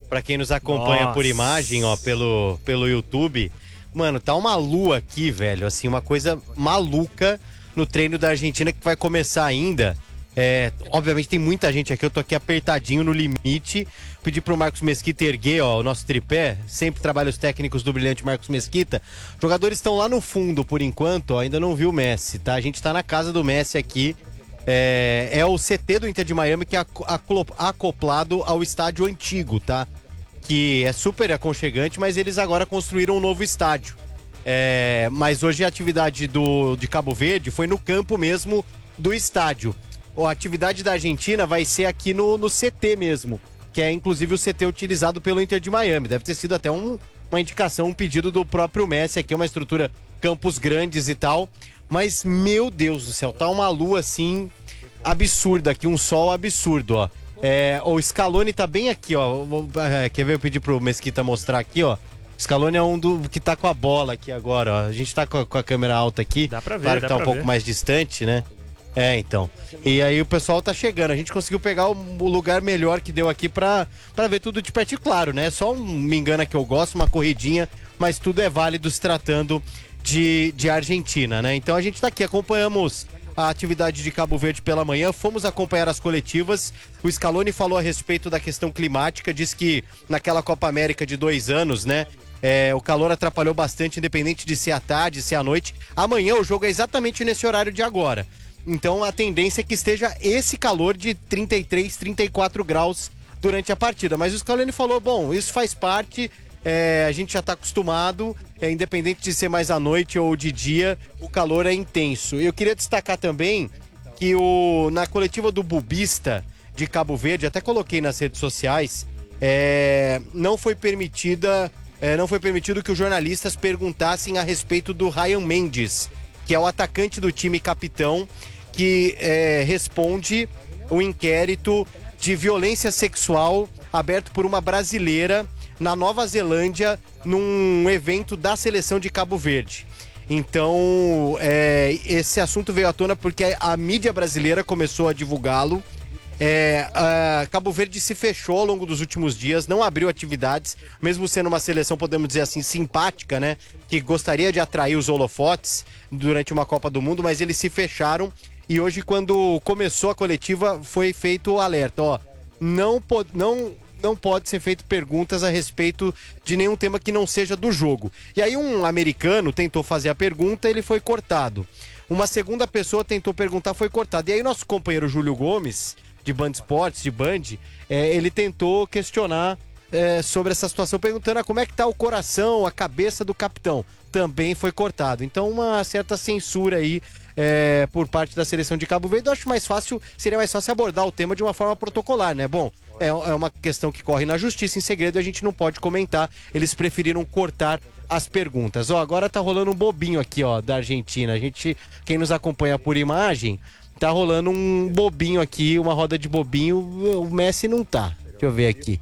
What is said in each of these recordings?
Pra quem nos acompanha por imagem, ó, pelo YouTube, mano, tá uma lua aqui, velho, assim, uma coisa maluca no treino da Argentina que vai começar ainda. Obviamente tem muita gente aqui, eu tô aqui apertadinho no limite. Pedi pro Marcos Mesquita erguer, ó, o nosso tripé. Sempre trabalhos técnicos do brilhante Marcos Mesquita. Os jogadores estão lá no fundo por enquanto, ó, ainda não viu o Messi, tá? A gente tá na casa do Messi aqui. É o CT do Inter de Miami que é acoplado ao estádio antigo, tá? Que é super aconchegante, mas eles agora construíram um novo estádio. Mas hoje a atividade de Cabo Verde foi no campo mesmo do estádio. A atividade da Argentina vai ser aqui no CT mesmo, que é inclusive o CT utilizado pelo Inter de Miami. Deve ter sido até uma indicação, um pedido do próprio Messi aqui, uma estrutura campos grandes e tal. Mas, meu Deus do céu, tá uma lua assim absurda aqui, um sol absurdo, ó. O Scaloni tá bem aqui, ó. Quer ver? Eu pedi pro Mesquita mostrar aqui, ó. O Scaloni é um que tá com a bola aqui agora, ó. A gente tá com a câmera alta aqui. Dá pra ver, claro que tá um pouco mais distante, né? Então. E aí o pessoal tá chegando. A gente conseguiu pegar o lugar melhor que deu aqui pra ver tudo de pertinho, claro, né? Só me engana que eu gosto, uma corridinha, mas tudo é válido se tratando de Argentina, né? Então a gente tá aqui, acompanhamos a atividade de Cabo Verde pela manhã, fomos acompanhar as coletivas. O Scaloni falou a respeito da questão climática, disse que naquela Copa América de 2 anos, né? O calor atrapalhou bastante, independente de ser à tarde, se à noite. Amanhã o jogo é exatamente nesse horário de agora. Então a tendência é que esteja esse calor de 33, 34 graus durante a partida. Mas o Scaloni falou, bom, isso faz parte, a gente já está acostumado, independente de ser mais à noite ou de dia, o calor é intenso. Eu queria destacar também que na coletiva do Bubista de Cabo Verde, até coloquei nas redes sociais, não foi permitido que os jornalistas perguntassem a respeito do Ryan Mendes, que é o atacante do time capitão, que responde o inquérito de violência sexual aberto por uma brasileira na Nova Zelândia, num evento da seleção de Cabo Verde. Então, esse assunto veio à tona porque a mídia brasileira começou a divulgá-lo. Cabo Verde se fechou ao longo dos últimos dias, não abriu atividades, mesmo sendo uma seleção, podemos dizer assim, simpática, né? Que gostaria de atrair os holofotes durante uma Copa do Mundo, mas eles se fecharam. E hoje, quando começou a coletiva, foi feito o alerta, ó, não pode ser feito perguntas a respeito de nenhum tema que não seja do jogo. E aí um americano tentou fazer a pergunta, ele foi cortado. Uma segunda pessoa tentou perguntar, foi cortado. E aí nosso companheiro Júlio Gomes, de Band Esportes, de Band, ele tentou questionar sobre essa situação, perguntando como é que tá o coração, a cabeça do capitão. Também foi cortado. Então uma certa censura aí por parte da seleção de Cabo Verde. Eu acho seria mais fácil abordar o tema de uma forma protocolar, né? Bom, é uma questão que corre na justiça em segredo, a gente não pode comentar. Eles preferiram cortar as perguntas. Agora tá rolando um bobinho aqui, da Argentina. Quem nos acompanha por imagem, tá rolando um bobinho aqui, uma roda de bobinho. O Messi não tá. Deixa eu ver aqui.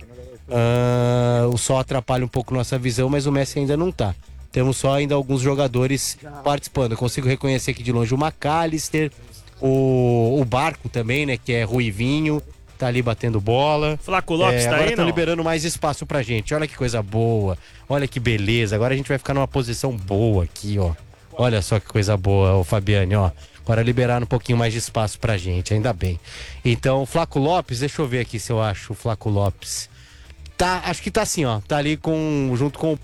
O sol atrapalha um pouco nossa visão, mas o Messi ainda não tá. Temos só ainda alguns jogadores participando. Eu consigo reconhecer aqui de longe o McAllister, o Barco também, né, que é ruivinho, tá ali batendo bola. Flaco Lopes tá aí, agora estão não? liberando mais espaço pra gente. Olha que coisa boa. Olha que beleza. Agora a gente vai ficar numa posição boa aqui, ó. Olha só que coisa boa, o Fabiane, ó. Agora liberaram um pouquinho mais de espaço pra gente, ainda bem. Então, o Flaco Lopes, deixa eu ver aqui se eu acho o Flaco Lopes. Tá, acho que tá assim, ó. Tá ali junto com o...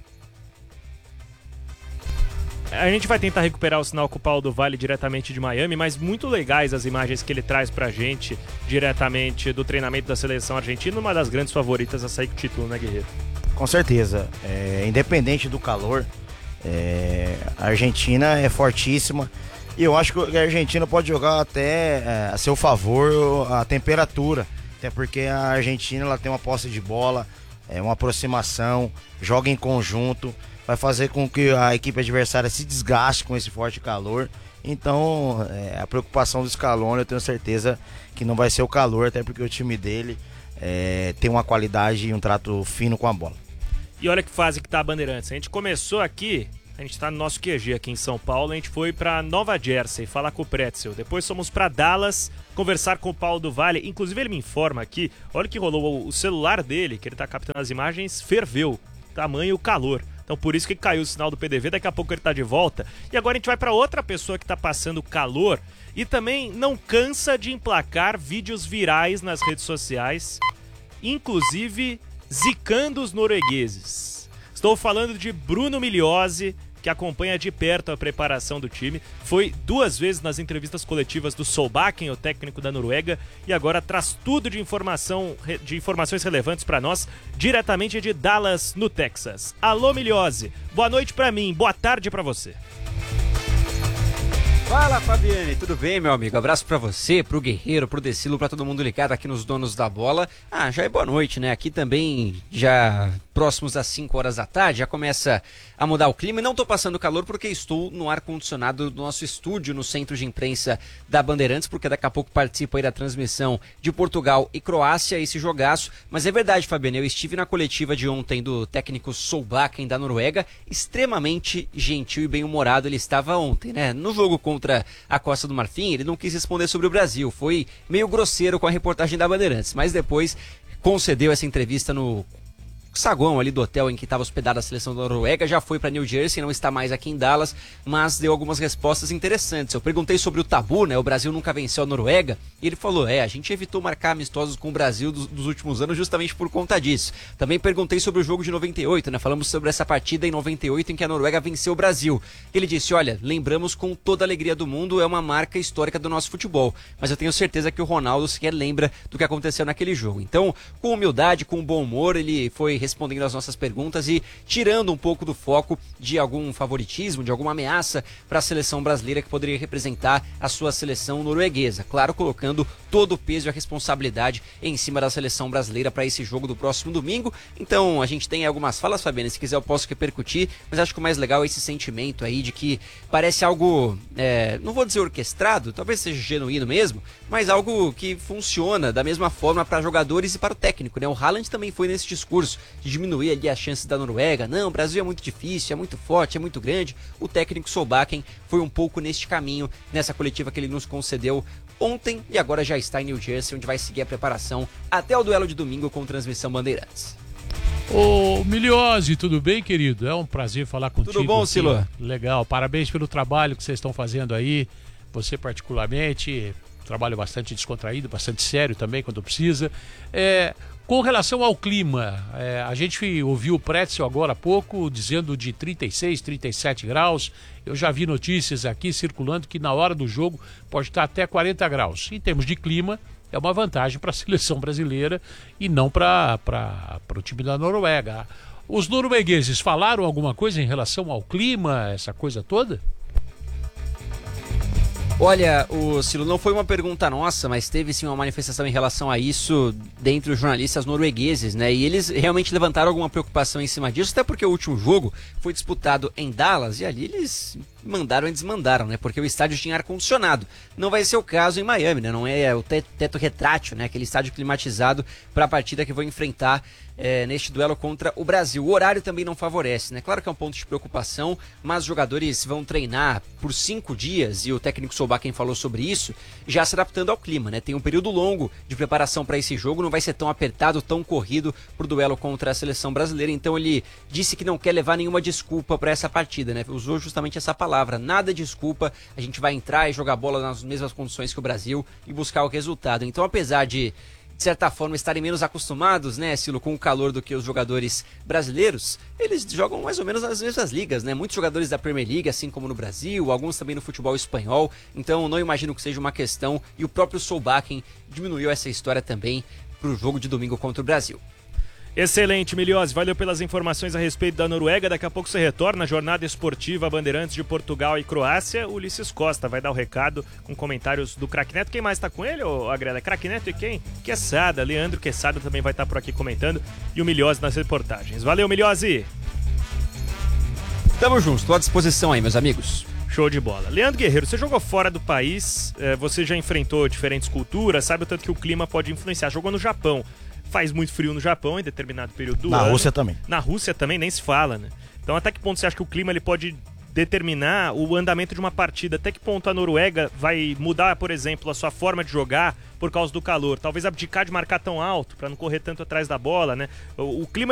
A gente vai tentar recuperar o sinal com o Paulo do Vale diretamente de Miami, mas muito legais as imagens que ele traz pra gente diretamente do treinamento da seleção argentina, uma das grandes favoritas a sair com o título, né, Guerreiro? Com certeza. Independente do calor, a Argentina é fortíssima e eu acho que a Argentina pode jogar até a seu favor a temperatura, até porque a Argentina ela tem uma posse de bola, uma aproximação, joga em conjunto, vai fazer com que a equipe adversária se desgaste com esse forte calor. Então, a preocupação do Scaloni, eu tenho certeza que não vai ser o calor, até porque o time dele tem uma qualidade e um trato fino com a bola. E olha que fase que tá a Bandeirantes. A gente começou aqui A gente tá no nosso QG aqui em São Paulo, a gente foi pra Nova Jersey falar com o Pretzel. Depois fomos pra Dallas conversar com o Paulo do Vale. Inclusive ele me informa aqui, olha o que rolou, o celular dele, que ele tá captando as imagens, ferveu. Tamanho calor. Então por isso que caiu o sinal do PDV, daqui a pouco ele tá de volta. E agora a gente vai pra outra pessoa que tá passando calor e também não cansa de emplacar vídeos virais nas redes sociais, inclusive zicando os noruegueses. Estou falando de Bruno Migliozzi, que acompanha de perto a preparação do time. Foi 2 vezes nas entrevistas coletivas do Solbakken, o técnico da Noruega, e agora traz tudo de informações relevantes para nós, diretamente de Dallas, no Texas. Alô, Migliozzi. Boa noite para mim, boa tarde para você. Fala, Fabiane, tudo bem, meu amigo? Abraço pra você, pro Guerreiro, pro Decilo, pra todo mundo ligado aqui nos Donos da Bola. Já é boa noite, né? Aqui também, já próximos das 5 horas da tarde, já começa a mudar o clima. E não tô passando calor porque estou no ar-condicionado do nosso estúdio, no centro de imprensa da Bandeirantes, porque daqui a pouco participo aí da transmissão de Portugal e Croácia, esse jogaço. Mas é verdade, Fabiane, eu estive na coletiva de ontem do técnico Solbakken da Noruega, extremamente gentil e bem-humorado ele estava ontem, né? No jogo contra a Costa do Marfim, ele não quis responder sobre o Brasil, foi meio grosseiro com a reportagem da Bandeirantes, mas depois concedeu essa entrevista no saguão ali do hotel em que estava hospedada a seleção da Noruega, já foi para New Jersey, não está mais aqui em Dallas, mas deu algumas respostas interessantes. Eu perguntei sobre o tabu, né? O Brasil nunca venceu a Noruega, e ele falou, a gente evitou marcar amistosos com o Brasil dos últimos anos justamente por conta disso. Também perguntei sobre o jogo de 98, né? Falamos sobre essa partida em 98 em que a Noruega venceu o Brasil. Ele disse, olha, lembramos com toda a alegria do mundo, é uma marca histórica do nosso futebol, mas eu tenho certeza que o Ronaldo sequer lembra do que aconteceu naquele jogo. Então, com humildade, com bom humor, ele foi respondendo às nossas perguntas e tirando um pouco do foco de algum favoritismo, de alguma ameaça para a seleção brasileira que poderia representar a sua seleção norueguesa. Claro, colocando todo o peso e a responsabilidade em cima da seleção brasileira para esse jogo do próximo domingo. Então, a gente tem algumas falas, Fabiana, se quiser eu posso repercutir, mas acho que o mais legal é esse sentimento aí de que parece algo, não vou dizer orquestrado, talvez seja genuíno mesmo, mas algo que funciona da mesma forma para jogadores e para o técnico, né? O Haaland também foi nesse discurso de diminuir ali as chances da Noruega. Não, o Brasil é muito difícil, é muito forte, é muito grande. O técnico Solbakken foi um pouco neste caminho, nessa coletiva que ele nos concedeu ontem e agora já está em New Jersey, onde vai seguir a preparação até o duelo de domingo com transmissão Bandeirantes. Ô Migliozzi, tudo bem, querido? É um prazer falar contigo. Tudo bom, Silo? Legal, parabéns pelo trabalho que vocês estão fazendo aí, você particularmente, trabalho bastante descontraído, bastante sério também quando precisa. Com relação ao clima, a gente ouviu o Pretzel agora há pouco dizendo de 36, 37 graus. Eu já vi notícias aqui circulando que na hora do jogo pode estar até 40 graus. Em termos de clima, é uma vantagem para a seleção brasileira e não para o time da Noruega. Os noruegueses falaram alguma coisa em relação ao clima, essa coisa toda? Olha, Silo, não foi uma pergunta nossa, mas teve sim uma manifestação em relação a isso dentre os jornalistas noruegueses, né? E eles realmente levantaram alguma preocupação em cima disso, até porque o último jogo foi disputado em Dallas e ali eles mandaram e desmandaram, né? Porque o estádio tinha ar-condicionado. Não vai ser o caso em Miami, né? Não é o teto retrátil, né? Aquele estádio climatizado para a partida que vão enfrentar neste duelo contra o Brasil. O horário também não favorece, né? Claro que é um ponto de preocupação, mas os jogadores vão treinar por 5 dias, e o técnico Solbakken falou sobre isso, já se adaptando ao clima, né? Tem um período longo de preparação para esse jogo, não vai ser tão apertado, tão corrido pro duelo contra a seleção brasileira, então ele disse que não quer levar nenhuma desculpa para essa partida, né? Usou justamente essa palavra, nada desculpa, a gente vai entrar e jogar bola nas mesmas condições que o Brasil e buscar o resultado. Então, apesar de certa forma estarem menos acostumados, né, Silo, com o calor do que os jogadores brasileiros, eles jogam mais ou menos nas mesmas ligas, né? Muitos jogadores da Premier League, assim como no Brasil, alguns também no futebol espanhol, então não imagino que seja uma questão, e o próprio Solbakken diminuiu essa história também pro jogo de domingo contra o Brasil. Excelente, Migliozzi, valeu pelas informações a respeito da Noruega. Daqui a pouco você retorna à jornada esportiva Bandeirantes de Portugal e Croácia. O Ulisses Costa vai dar o recado com comentários do Craque Neto. Quem mais tá com ele, Agreda? Craque Neto e quem? Quesada, Leandro Quesada também vai estar por aqui comentando, e o Migliozzi nas reportagens. Valeu, Migliozzi! Tamo junto, estou à disposição aí, meus amigos. Show de bola. Leandro Guerreiro, você jogou fora do país, você já enfrentou diferentes culturas, sabe o tanto que o clima pode influenciar. Jogou no Japão. faz muito frio no Japão em determinado período do Na ano. Rússia também. Na Rússia também nem se fala, né? Então até que ponto você acha que o clima ele pode determinar o andamento de uma partida? Até que ponto a Noruega vai mudar, por exemplo, a sua forma de jogar por causa do calor? Talvez abdicar de marcar tão alto para não correr tanto atrás da bola, né? O clima